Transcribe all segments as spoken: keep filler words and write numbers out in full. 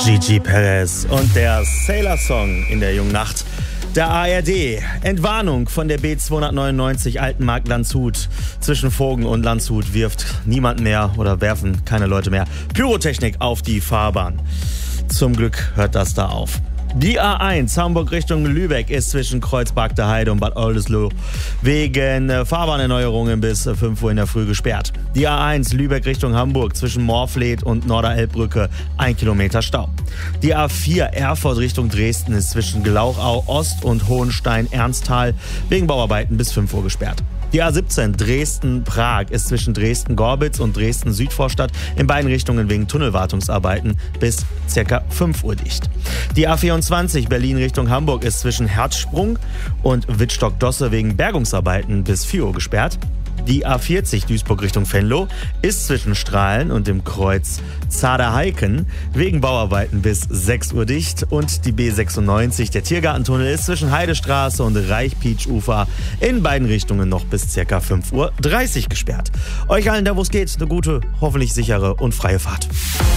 Gigi Perez und der Sailor-Song in der jungen Nacht. Der A R D. Entwarnung von der B zweihundertneunundneunzig Altenmarkt Landshut. Zwischen Vogen und Landshut wirft niemand mehr oder werfen keine Leute mehr Pyrotechnik auf die Fahrbahn. Zum Glück hört das da auf. Die A eins Hamburg Richtung Lübeck ist zwischen Kreuzberg der Heide und Bad Oldesloe wegen Fahrbahnerneuerungen bis fünf Uhr in der Früh gesperrt. Die A eins Lübeck Richtung Hamburg zwischen Morfleet und Norderelbbrücke ein Kilometer Stau. Die A vier Erfurt Richtung Dresden ist zwischen Glauchau Ost und Hohenstein-Ernsthal wegen Bauarbeiten bis fünf Uhr gesperrt. Die A siebzehn Dresden-Prag ist zwischen Dresden-Gorbitz und Dresden-Südvorstadt in beiden Richtungen wegen Tunnelwartungsarbeiten bis ca. fünf Uhr dicht. Die A vierundzwanzig Berlin Richtung Hamburg ist zwischen Herzsprung und Wittstock-Dosse wegen Bergungsarbeiten bis vier Uhr gesperrt. Die A vierzig Duisburg Richtung Venlo ist zwischen Strahlen und dem Kreuz Zader-Heiken wegen Bauarbeiten bis sechs Uhr dicht. Und die B sechsundneunzig, der Tiergartentunnel, ist zwischen Heidestraße und Reich-Pietsch-Ufer in beiden Richtungen noch bis ca. fünf Uhr dreißig gesperrt. Euch allen, da wo es geht, eine gute, hoffentlich sichere und freie Fahrt.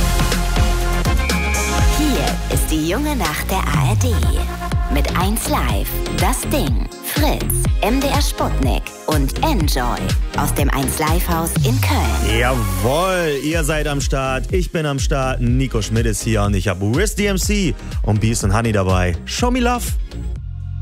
Hier ist die junge Nacht der A R D. Mit eins Live, Das Ding, Fritz, M D R Sputnik und Enjoy aus dem eins Live Haus in Köln. Jawohl, ihr seid am Start, ich bin am Start, Nico Schmidt ist hier und ich habe Riz D M C und Beast and Honey dabei. Show me love.